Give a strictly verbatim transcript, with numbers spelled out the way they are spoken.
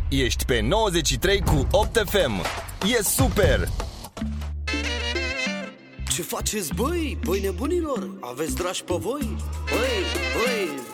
Ești pe nouăzeci și trei cu opt F M. E super! Ce faceți, băi? Băi nebunilor, aveți dragi pe voi? Băi, băi,